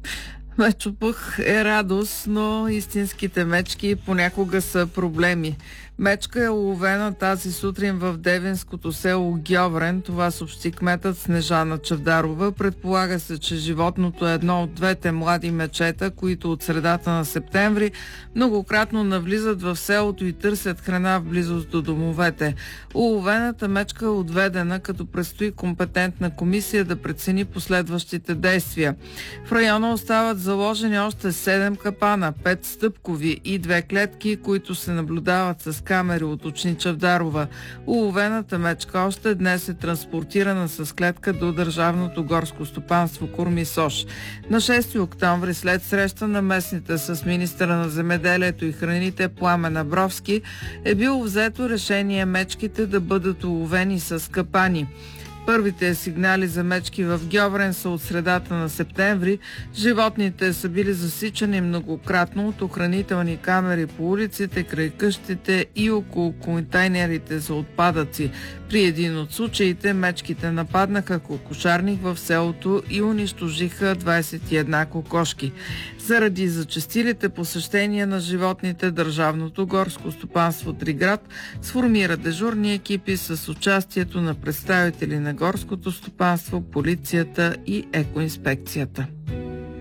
Мечопух е радост, но истинските мечки понякога са проблеми. Мечка е уловена тази сутрин в девинското село Гьоврен. Това съобщи кметът Снежана Чавдарова. Предполага се, че животното е едно от двете млади мечета, които от средата на септември многократно навлизат в селото и търсят храна в близост до домовете. Уловената мечка е отведена, като предстои компетентна комисия да прецени последващите действия. В района остават заложени още 7 капана, 5 стъпкови и 2 клетки, които се наблюдават с камери, уточни Чавдарова. Уловената мечка още днес е транспортирана с клетка до Държавното горско стопанство Кормисош. На 6 октомври, след среща на местните с министъра на земеделието и храните Пламен Абровски, е било взето решение мечките да бъдат уловени с капани. Първите сигнали за мечки в Гьоврен са от средата на септември. Животните са били засичани многократно от охранителни камери по улиците, край къщите и около контейнерите за отпадъци. При един от случаите мечките нападнаха кокошарник в селото и унищожиха 21 кокошки. Заради зачестилите посещения на животните, Държавното горско стопанство Триград сформира дежурни екипи с участието на представители на горското стопанство, полицията и екоинспекцията.